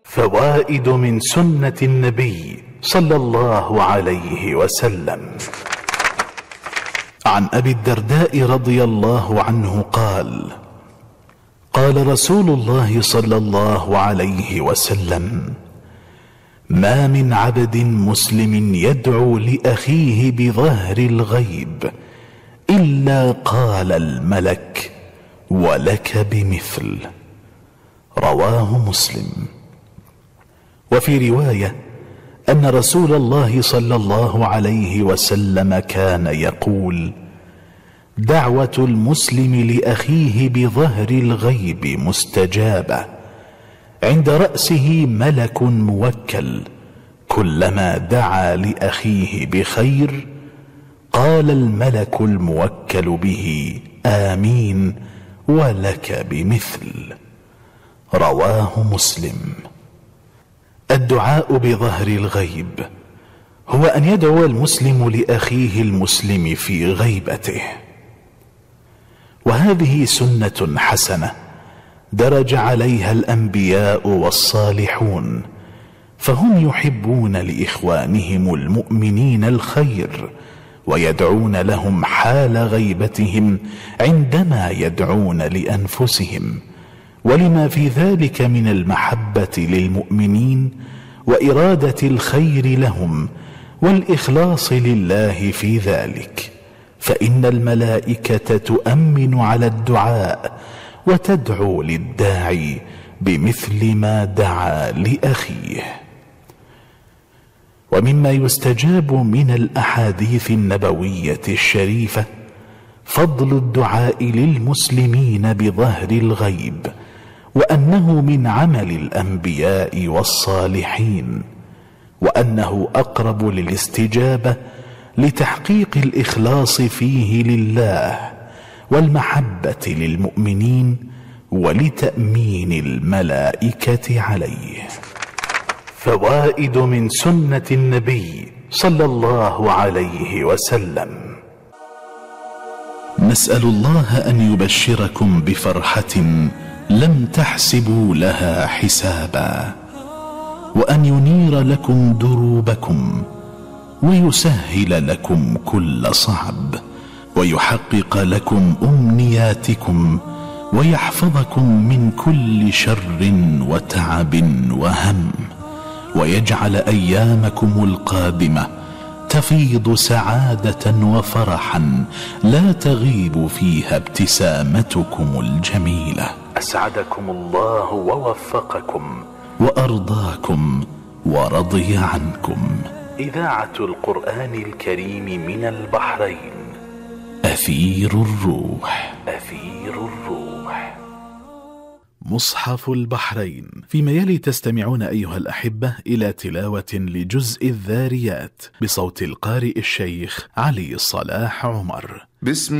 فوائد من سنة النبي صلى الله عليه وسلم. عن أبي الدرداء رضي الله عنه قال: قال رسول الله صلى الله عليه وسلم: ما من عبد مسلم يدعو لأخيه بظهر الغيب إلا قال الملك: ولك بمثل. رواه مسلم. وفي رواية أن رسول الله صلى الله عليه وسلم كان يقول: دعوة المسلم لأخيه بظهر الغيب مستجابة، عند رأسه ملك موكل، كلما دعا لأخيه بخير قال الملك الموكل به: آمين ولك بمثل. رواه مسلم. الدعاء بظهر الغيب هو أن يدعو المسلم لأخيه المسلم في غيبته، وهذه سنة حسنة درج عليها الأنبياء والصالحون، فهم يحبون لإخوانهم المؤمنين الخير ويدعون لهم حال غيبتهم عندما يدعون لأنفسهم، ولما في ذلك من المحبة للمؤمنين وإرادة الخير لهم والإخلاص لله في ذلك، فإن الملائكة تؤمن على الدعاء وتدعو للداعي بمثل ما دعا لأخيه. ومما يستجاب من الأحاديث النبوية الشريفة فضل الدعاء للمسلمين بظهر الغيب، وأنه من عمل الأنبياء والصالحين، وأنه أقرب للاستجابة لتحقيق الإخلاص فيه لله والمحبة للمؤمنين ولتأمين الملائكة عليه. فوائد من سنة النبي صلى الله عليه وسلم. نسأل الله أن يبشركم بفرحة لم تحسبوا لها حسابا، وأن ينير لكم دروبكم ويسهل لكم كل صعب، ويحقق لكم أمنياتكم ويحفظكم من كل شر وتعب وهم، ويجعل أيامكم القادمة تفيض سعادة وفرحا لا تغيب فيها ابتسامتكم الجميلة. أسعدكم الله ووفقكم وأرضاكم ورضي عنكم. إذاعة القرآن الكريم من البحرين. أثير الروح. أثير الروح. مصحف البحرين. فيما يلي تستمعون أيها الأحبة إلى تلاوة لجزء الذاريات بصوت القارئ الشيخ علي صلاح عمر.